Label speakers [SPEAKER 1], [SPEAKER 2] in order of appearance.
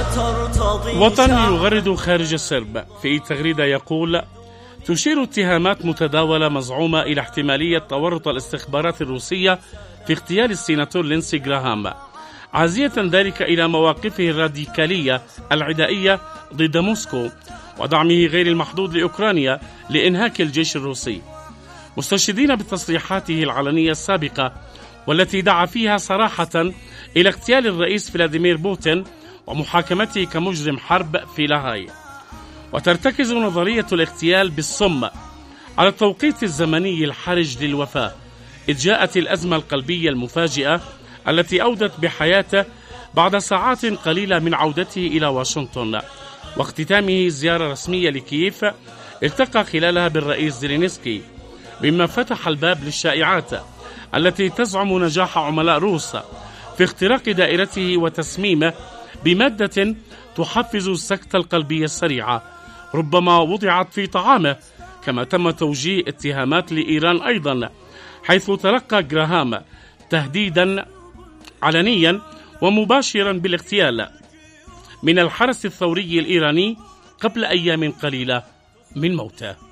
[SPEAKER 1] وطن يغرد خارج السرب. في تغريدة يقول: تشير اتهامات متداولة مزعومة إلى احتمالية تورط الاستخبارات الروسية في اغتيال السيناتور لينسي غراهام، عازية ذلك إلى مواقفه الراديكالية العدائية ضد موسكو ودعمه غير المحدود لأوكرانيا لإنهاك الجيش الروسي، مستشهدين بتصريحاته العلنية السابقة والتي دعا فيها صراحة إلى اغتيال الرئيس فلاديمير بوتين ومحاكمته كمجرم حرب في لاهاي. وترتكز نظرية الاغتيال بالصم على التوقيت الزمني الحرج للوفاة، إذ جاءت الأزمة القلبية المفاجئة التي أودت بحياته بعد ساعات قليلة من عودته إلى واشنطن واختتامه زيارة رسمية لكييف التقى خلالها بالرئيس زيلينسكي، مما فتح الباب للشائعات التي تزعم نجاح عملاء روس في اختراق دائرته وتسميمه بمادة تحفز السكتة القلبية السريعة ربما وضعت في طعامه. كما تم توجيه اتهامات لإيران أيضا، حيث تلقى غراهام تهديدا علنيا ومباشرا بالاغتيال من الحرس الثوري الإيراني قبل أيام قليلة من موته.